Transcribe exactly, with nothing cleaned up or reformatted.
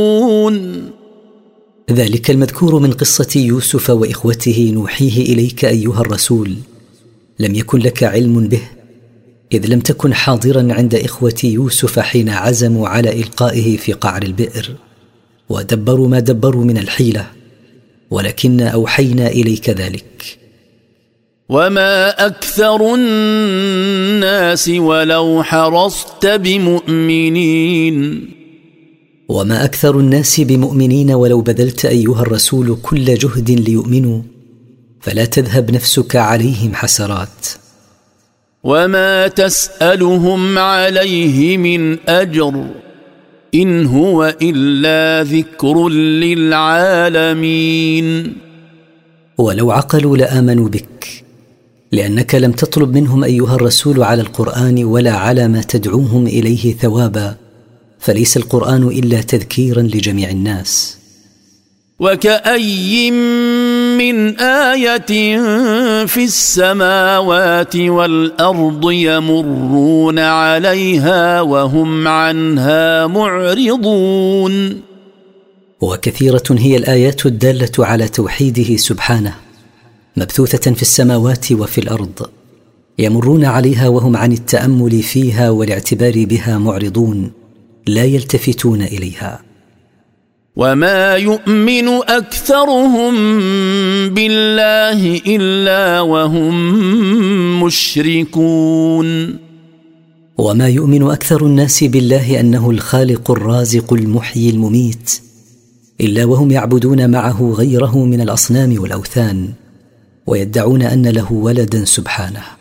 ذلك المذكور من قصة يوسف وإخوته نوحيه إليك أيها الرسول، لم يكن لك علم به، إذ لم تكن حاضرا عند إخوة يوسف حين عزموا على إلقائه في قعر البئر ودبروا ما دبروا من الحيلة، ولكن أوحينا إليك ذلك. وما أكثر الناس ولو حرصت بمؤمنين. وما أكثر الناس بمؤمنين ولو بذلت أيها الرسول كل جهد ليؤمنوا، فلا تذهب نفسك عليهم حسرات. وما تسألهم عليه من أجر إن هو إلا ذكر للعالمين. ولو عقلوا لآمنوا بك، لأنك لم تطلب منهم أيها الرسول على القرآن ولا على ما تدعوهم إليه ثوابا، فليس القرآن إلا تذكيرا لجميع الناس. وكأي من آية في السماوات والأرض يمرون عليها وهم عنها معرضون. وكثيرة هي الآيات الدالة على توحيده سبحانه، مبثوثة في السماوات وفي الأرض، يمرون عليها وهم عن التأمل فيها والاعتبار بها معرضون، لا يلتفتون إليها. وما يؤمن أكثرهم بالله إلا وهم مشركون. وما يؤمن أكثر الناس بالله أنه الخالق الرازق المحيي المميت إلا وهم يعبدون معه غيره من الأصنام والأوثان، ويدعون أن له ولدا سبحانه.